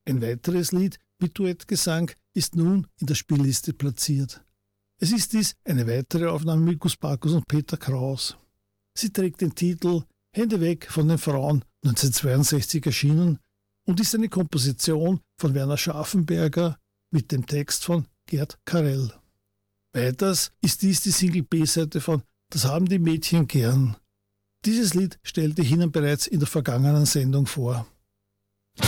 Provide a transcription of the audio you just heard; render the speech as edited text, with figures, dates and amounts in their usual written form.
Ein weiteres Lied mit Duettgesang ist nun in der Spielliste platziert. Es ist dies eine weitere Aufnahme mit Gus Bacchus und Peter Kraus. Sie trägt den Titel Hände weg von den Frauen, 1962 erschienen, und ist eine Komposition von Werner Scharfenberger mit dem Text von Gerd Karel. Weiters ist dies die Single B-Seite von Das haben die Mädchen gern. Dieses Lied stellte ich Ihnen bereits in der vergangenen Sendung vor.